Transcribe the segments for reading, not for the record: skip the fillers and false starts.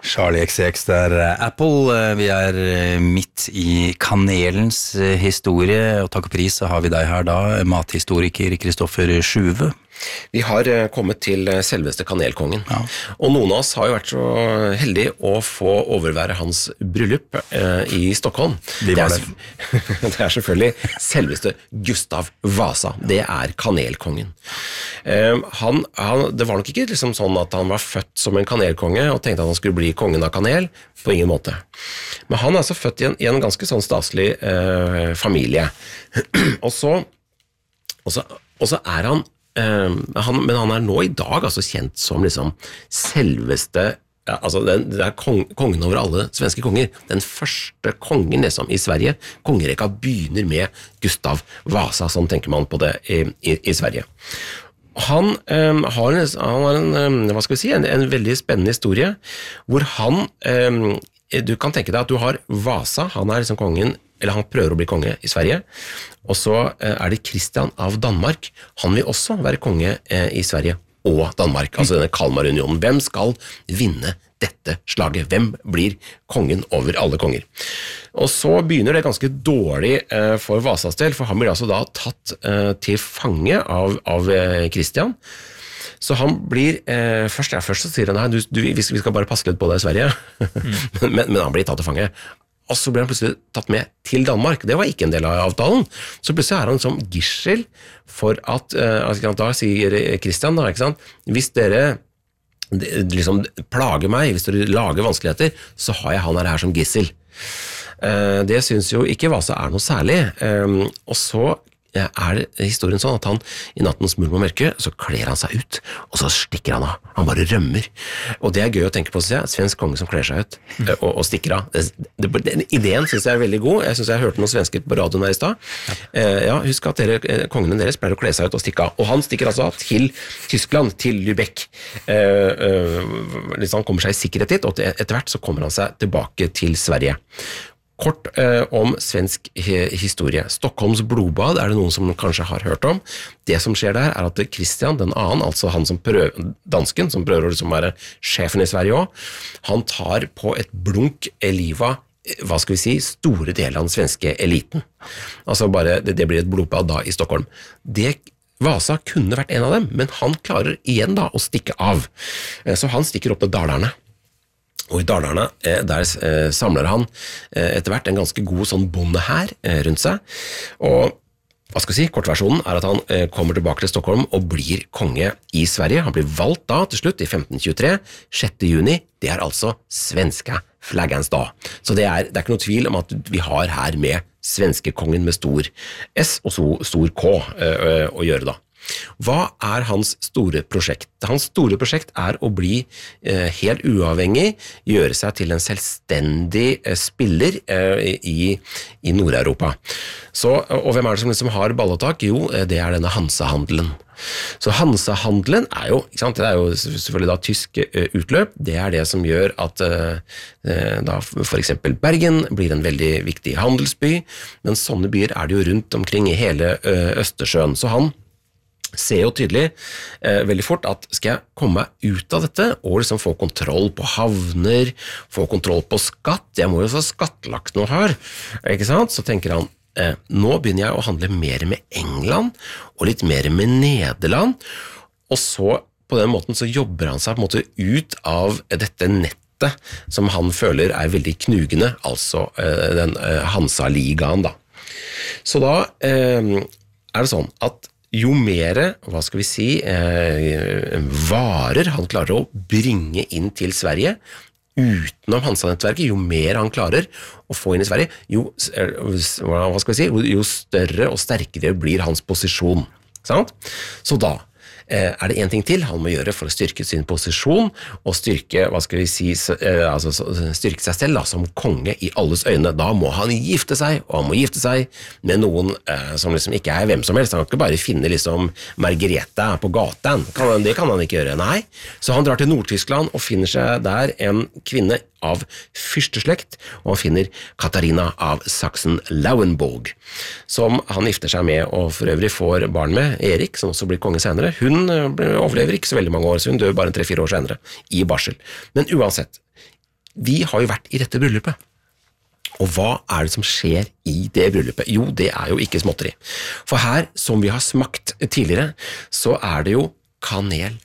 Charlie XX der Apple. Vi midt i kanelens historie, og takk og pris så har vi deg her da, mathistoriker Kristoffer Sjuve. Vi har kommet til selveste kanelkongen, og noen av oss har jo vært så heldige å få overvære hans bryllup i Stockholm. Det er selvfølgelig selveste Gustav Vasa, det kanelkongen. Det var nok ikke liksom sånn at han var født som en kanelkonge og tenkte at han skulle bli kongen av kanel, på ingen måte. Men han er altså født i en ganske sånn staselig familie. og så han men han nå i dag altså kjent som liksom selveste, altså det kongen over alle svenske konger, den første kongen liksom i Sverige. Kongereka begynner med Gustav Vasa, sånn tenker man på det i Sverige. Han har hva skal vi si, en veldig spennende historie, hvor du kan tenke deg at du har Vasa, han liksom kongen, eller han prøver å bli konge i Sverige, og så det Kristian av Danmark. Han vil også være konge i Sverige og Danmark, altså denne Kalmarunionen. Hvem skal vinne dette slaget? Hvem blir kongen over alle konger? Og så begynner det ganske dårlig for Vasas del, for han blir altså da tatt til fange av Kristian. Så han blir, først så sier han, vi skal bare passe litt på det i Sverige, men han blir tatt til fange. Og så ble han plutselig tatt med til Danmark. Det var ikke en del av avtalen. Så plutselig han som gissel for at, da sier Kristian da, ikke sant? Hvis dere liksom plager meg, hvis dere lager vanskeligheter, så har jeg han her som gissel. Det synes jo ikke Vasa noe særlig. Og så historien sånn at han i nattens mulm og mørke så kler han seg ut, og så stikker han av. Han bare rømmer. Og det gøy å tenke på, synes jeg, svensk konge som kler seg ut og stikker av. Den ideen synes jeg veldig god. Jeg synes jeg hørte noen svensker på radioen her i sted. Husk at kongene deres pleier å kle seg ut og stikke av. Og han stikker altså til Tyskland, til Lübeck. Han kommer seg i sikkerhet dit, og etter hvert så kommer han seg tilbake til Sverige. Kort om svensk historie. Stockholms blodbad det noen som kanskje har hørt om. Det som skjer der at Kristian den annen, altså han som dansken, som prøver å liksom være sjefen i Sverige også, han tar på et blunk livet, hva skal vi si, store deler av den svenske eliten. Altså bare, det blir et blodbad da i Stockholm. Vasa kunne vært en av dem, men han klarer igjen da å stikke av. Så han stikker opp til Dalarne. Og i Dalarne, der samler han etter hvert en ganske god sånn bonde her rundt seg, og hva skal jeg si, kortversjonen at han kommer tilbake til Stockholm og blir konge i Sverige. Han blir valgt da til slutt i 1523, 6. juni, det altså svenska flaggens dag. Så det ikke noe tvil om at vi har her med svenske kongen med stor S og stor K å gjøre da. Hva hans store prosjekt? Hans store prosjekt å bli helt uavhengig, gjøre seg til en selvstendig spiller i Nord-Europa. Og hvem det som liksom har balletak? Jo, det denne Hansa-handelen. Så Hansa-handelen jo, ikke sant, det jo selvfølgelig da tysk utløp, det det som gjør at da for eksempel Bergen blir en veldig viktig handelsby, men sånne byer det jo rundt omkring i hele Østersjøen. Så han ser jo tydelig veldig fort at skal jeg komme meg ut av dette og liksom få kontroll på havner, få kontroll på skatt, jeg må jo få skattlagt noe her, ikke sant? Så tenker han, nå begynner jeg å handle mer med England og litt mer med Nederland, og så på den måten så jobber han seg på en måte ut av dette nettet som han føler veldig knugende, altså den Hansa-ligaen da. Så da det sånn at jo mer, hva skal vi si, varer han klarer å bringe inn til Sverige, utenom Hansa-nettverket, jo mer han klarer å få inn i Sverige, jo, hva skal vi si, jo større og sterkere blir hans posisjon. Sant? Så da det en ting til han må gjøre for å styrke sin posisjon og styrke, hva skal vi si, altså styrke seg selv da, som konge i alles øyne. Da må han gifte seg, og han må gifte seg med noen som liksom ikke hvem som helst. Han kan ikke bare finne liksom Margrethe på gaten. Det kan han ikke gjøre, nei. Så han drar til Nord-Tyskland og finner seg der en kvinne av fyrsteslekt, og han finner Katarina av Sachsen-Lauenburg, som han gifter seg med og for øvrig får barn med, Erik, som også blir konge senere. Hun overlever ikke så veldig mange år, så hun dør bare 3-4 år senere i barsel. Men uansett, vi har jo vært i dette bryllupet. Og hva det som skjer i det bryllupet? Jo, det jo ikke småtteri. For her, som vi har smakt tidligere, så det jo kanel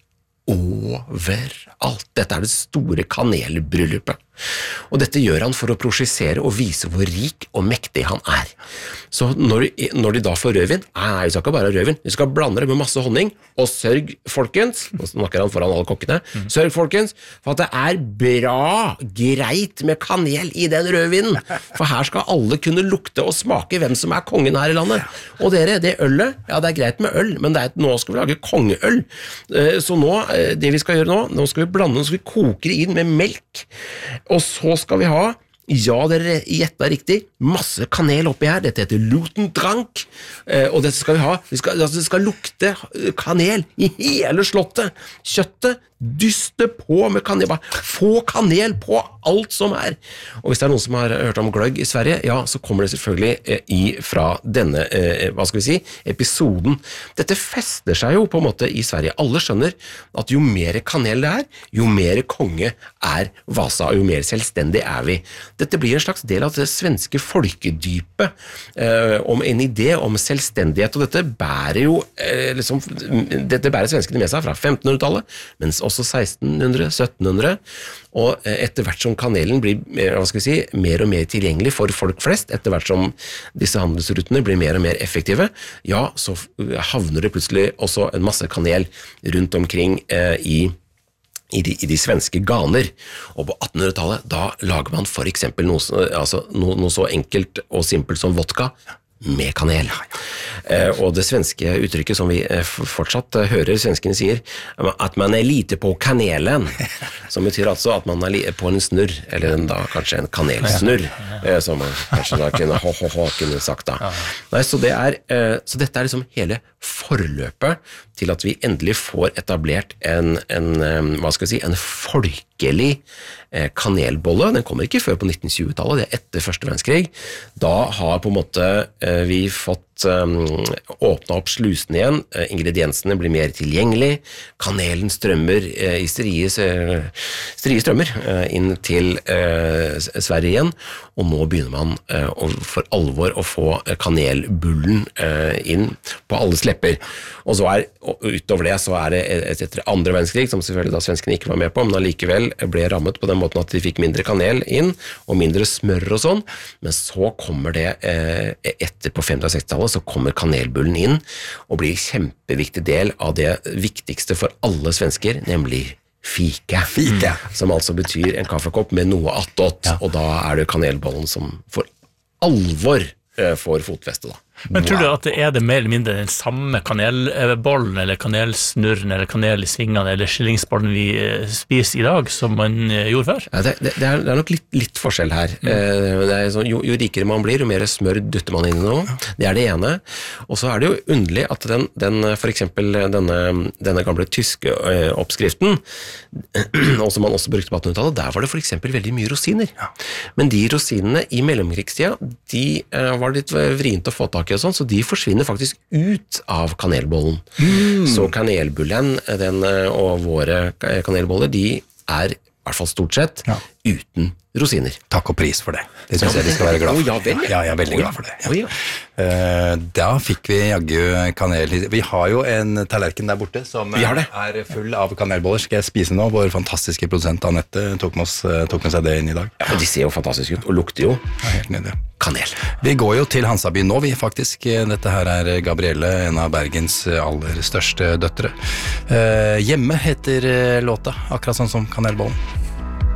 overalt. Dette det store kanelbryllupet. Og dette gjør han for å prosjisere og vise hvor rik og mektig han Så når de da får rødvin, nei, vi skal ikke bare ha rødvin, vi skal blande det med masse honning, og sørg, folkens, nå snakker han foran alle kokkene, sørg, folkens, for at det bra, greit med kanel i den rødvinen, for her skal alle kunne lukte og smake hvem som kongen her i landet. Og dere, det ølet, ja, det greit med øl, men nå skal vi lage kongeøl. Så nå, det vi skal gjøre nå skal vi blande, nå skal vi koke det inn med melk, og så skal vi ha, ja, dere gjettet riktig, masse kanel oppi her, dette heter Lutendrank, og dette skal vi ha, det skal lukte kanel i hele slottet, kjøttet, dyste på med kanel, bare få kanel på alt som og hvis det noen som har hørt om gløgg i Sverige, ja, så kommer det selvfølgelig fra denne, hva skal vi si, episoden. Dette fester seg jo på en måte i Sverige. Alle skjønner at jo mer kanel det jo mer konge Vasa, og jo mer selvstendig vi. Dette blir en slags del av det svenske folkedypet, om en idé om selvstendighet, og dette bærer jo, dette bærer svenskene med seg fra 1500-tallet, mens også 1600, 1700, og etter hvert som kanelen blir, hva skal vi si, mer og mer tilgjengelig for folk flest, etter hvert som disse handelsrutene blir mer og mer effektive, ja, så havner det plutselig også en masse kanel rundt omkring i de svenske ganer, og på 1800-tallet, da lager man for eksempel noe så enkelt og simpelt som vodka, med kanel. Og det svenske uttrykket som vi fortsatt hører svenskene sier, at man lite på kanelen, som betyr altså at man på en snurr, eller da kanskje en kanelsnurr, som man kanskje da kunne sagt da. Nei, så dette liksom hele forløpet til at vi endelig får etablert hva skal vi si, en folkelig kanelbolle. Den kommer ikke før på 1920-tallet, det etter første verdenskrig. Da har på en måte vi fått åpnet opp slusene igjen, ingrediensene blir mer tilgjengelig, kanelen strømmer i strie strømmer inn til Sverige igjen, og nå begynner man for alvor å få kanelbullen inn på alles lepper. Og så utover det så det etter andre verdenskrig, som selvfølgelig da svenskene ikke var med på, men allikevel ble rammet på den måten at de fikk mindre kanel inn, og mindre smør og sånn, men så kommer det etter på 50- og 60-tallet, så kommer kanelbullen inn, og blir en kjempeviktig del av det viktigste for alle svensker, nemlig fika, som altså betyr en kaffekopp med noe attåt, og da det kanelbollen som for alvor får fotfeste da. Men tror du at det mer eller mindre den samme kanelbollen, eller kanelsnurren, eller kanel i svingene, eller skillingsbollen vi spiser i dag, som man gjorde før? Ja, det nok litt forskjell her. Det sånn, jo rikere man blir, jo mer smør dytter man inn i noe. Det det ene. Og så det jo underlig at for eksempel denne gamle tyske oppskriften, og som man også brukte på 1800-tallet, der var det for eksempel veldig mye rosiner. Men de rosinene i mellomkrigstida, de var litt vrient å få tak i og sånn, så de forsvinner faktisk ut av kanelbollen. Så kanelbullen og våre kanelboller, de i hvert fall stort sett uten rosiner. Takk og pris for det. Det synes jeg de skal være glad for. Ja, vel. Ja, jeg veldig glad for det. Da fikk vi jaggu kanel. Vi har jo en tallerken der borte som full av kanelboller. Skal jeg spise nå? Vår fantastiske produsent Annette tok med seg det inn i dag. Ja, de ser jo fantastisk ut, og lukter jo helt nydelig. Kanel. Vi går jo til Hansaby nå, vi faktisk. Dette her Gabrielle, en av Bergens aller største døtre. Hjemme heter låta, akkurat sånn som kanelbollen.